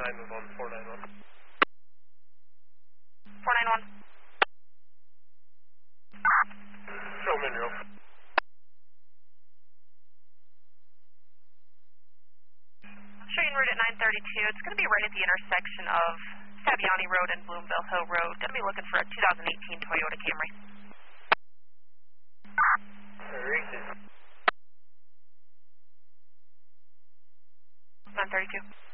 491. 491. Show Monroe. Showing route at 932. It's going to be right at the intersection of Fabiani Road and Bloomville Hill Road. Going to be looking for a 2018 Toyota Camry. 932.